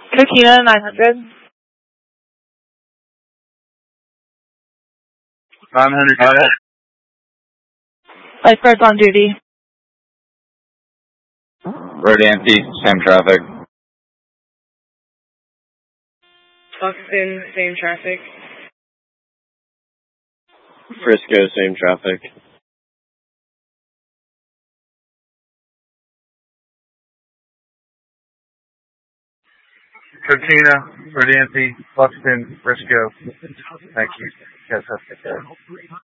Coquina 900. 900. Lifeguards on duty. Road empty, same traffic. Buxton, same traffic. Frisco, same traffic. Coquina, Road empty, Buxton, Frisco. Thank you. Yes, that's it.